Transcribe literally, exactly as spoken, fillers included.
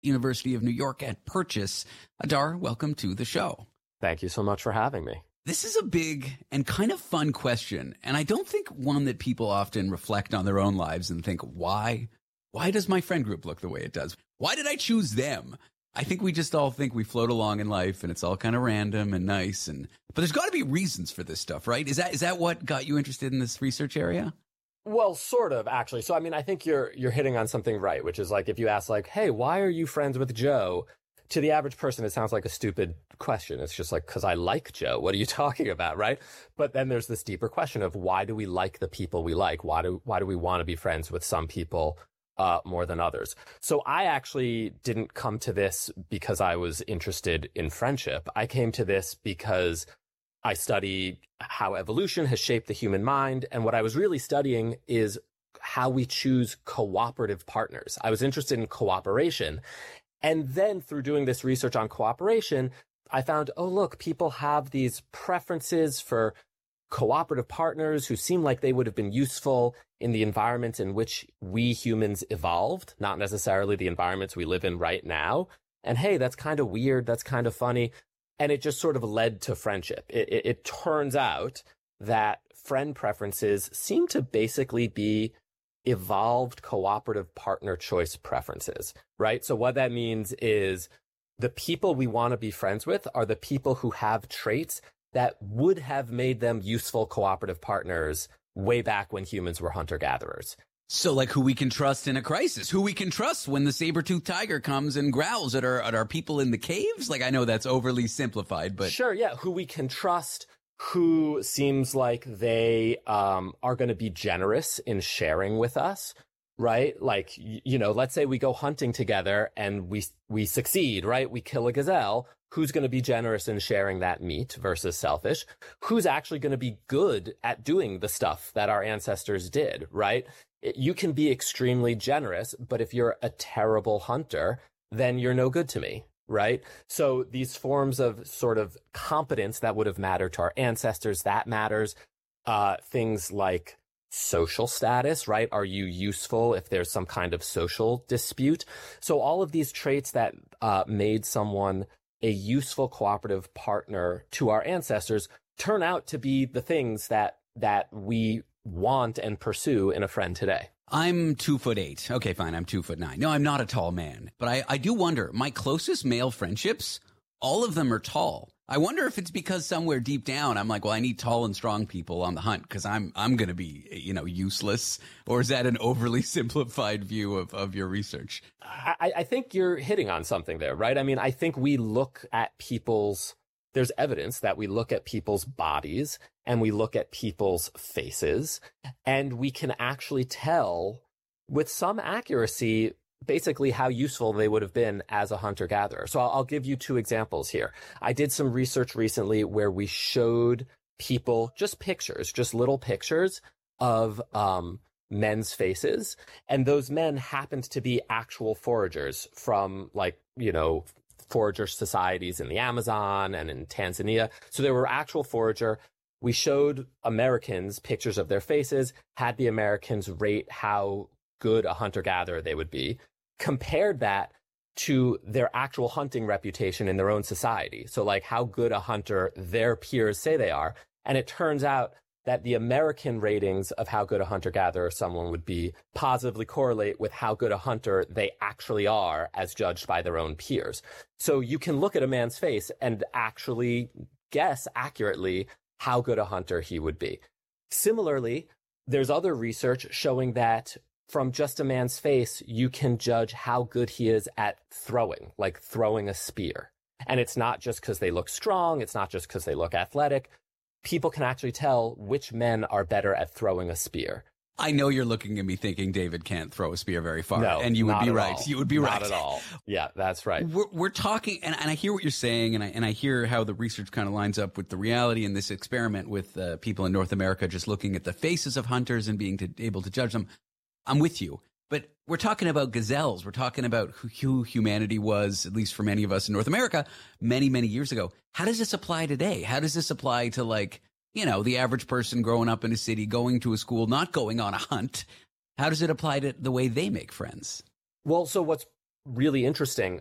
University of New York at Purchase. Adar, welcome to the show. Thank you so much for having me. This is a big and kind of fun question, and I don't think one that people often reflect on their own lives and think, why? Why does my friend group look the way it does? Why did I choose them? I think we just all think we float along in life and it's all kind of random and nice, and but there's got to be reasons for this stuff, right? Is that is that what got you interested in this research area? Well, sort of, actually. So, I mean, I think you're you're hitting on something right, which is like if you ask, like, hey, why are you friends with Joe? To the average person, it sounds like a stupid question. It's just like, because I like Joe. What are you talking about, right? But then there's this deeper question of why do we like the people we like? Why do why do we want to be friends with some people uh, more than others? So I actually didn't come to this because I was interested in friendship. I came to this because I study how evolution has shaped the human mind. And what I was really studying is how we choose cooperative partners. I was interested in cooperation. And then through doing this research on cooperation, I found, oh, look, people have these preferences for cooperative partners who seem like they would have been useful in the environments in which we humans evolved, not necessarily the environments we live in right now. And hey, that's kind of weird. That's kind of funny. And it just sort of led to friendship. It, it, it turns out that friend preferences seem to basically be evolved cooperative partner choice preferences, right? So what that means is the people we want to be friends with are the people who have traits that would have made them useful cooperative partners way back when humans were hunter-gatherers. So like who we can trust in a crisis, who we can trust when the saber-toothed tiger comes and growls at our, at our people in the caves. Like, I know that's overly simplified, but sure. Yeah. Who we can trust, who seems like they um, are going to be generous in sharing with us, right? Like, you know, let's say we go hunting together and we we succeed, right? We kill a gazelle. Who's going to be generous in sharing that meat versus selfish? Who's actually going to be good at doing the stuff that our ancestors did, right? You can be extremely generous, but if you're a terrible hunter, then you're no good to me. Right? So these forms of sort of competence that would have mattered to our ancestors, that matters. Uh, things like social status, right? Are you useful if there's some kind of social dispute? So all of these traits that uh, made someone a useful cooperative partner to our ancestors turn out to be the things that that we want and pursue in a friend today. I'm two foot eight. Okay, fine. I'm two foot nine. No, I'm not a tall man, but I, I do wonder, my closest male friendships, all of them are tall. I wonder if it's because somewhere deep down, I'm like, well, I need tall and strong people on the hunt because I'm, I'm going to be, you know, useless. Or is that an overly simplified view of, of your research? I, I think you're hitting on something there, right? I mean, I think we look at people's There's evidence that we look at people's bodies and we look at people's faces, and we can actually tell with some accuracy basically how useful they would have been as a hunter-gatherer. So I'll, I'll give you two examples here. I did some research recently where we showed people just pictures, just little pictures of um, men's faces, and those men happened to be actual foragers from, like, you know, forager societies in the Amazon and in Tanzania. So they were actual forager. We showed Americans pictures of their faces, had the Americans rate how good a hunter-gatherer they would be, compared that to their actual hunting reputation in their own society. So like how good a hunter their peers say they are. And it turns out that the American ratings of how good a hunter-gatherer someone would be positively correlate with how good a hunter they actually are as judged by their own peers. So you can look at a man's face and actually guess accurately how good a hunter he would be. Similarly, there's other research showing that from just a man's face, you can judge how good he is at throwing, like throwing a spear. And it's not just because they look strong. It's not just because they look athletic. People can actually tell which men are better at throwing a spear. I know you're looking at me thinking David can't throw a spear very far. No, and you would not be at right. all. You would be not right. Not at all. Yeah, that's right. We're, we're talking, and, and I hear what you're saying, and I, and I hear how the research kind of lines up with the reality in this experiment with uh, people in North America just looking at the faces of hunters and being to, able to judge them. I'm with you. But we're talking about gazelles. We're talking about who, who humanity was, at least for many of us in North America, many, many years ago. How does this apply today? How does this apply to, like, you know, the average person growing up in a city, going to a school, not going on a hunt? How does it apply to the way they make friends? Well, so what's really interesting.